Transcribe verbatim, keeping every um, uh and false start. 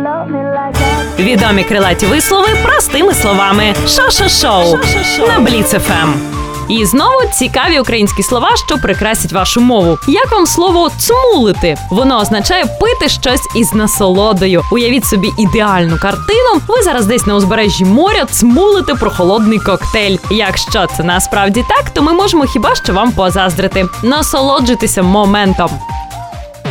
Відомі крилаті вислови простими словами. Шо-шо-шоу на Бліц еф ем. І знову цікаві українські слова, що прикрасять вашу мову. Як вам слово «цмулити»? Воно означає пити щось із насолодою. Уявіть собі ідеальну картину. Ви зараз десь на узбережжі моря цмулите прохолодний коктейль. Якщо це насправді так, то ми можемо хіба що вам позаздрити. Насолоджуйтеся моментом.